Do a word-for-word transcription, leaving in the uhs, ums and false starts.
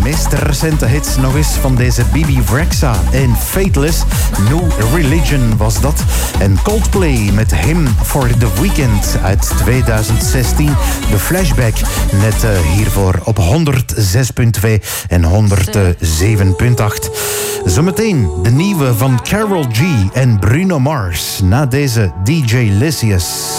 meest recente hits nog eens van deze Bebe Rexha en Fateless. New Religion was dat. En Coldplay met Hymn for the Weekend uit tweeduizend zestien. De flashback net uh, hiervoor op honderdzes komma twee en honderdzeven komma acht. Zometeen de nieuwe van Karol G en Bruno Mars na deze D J Lysius.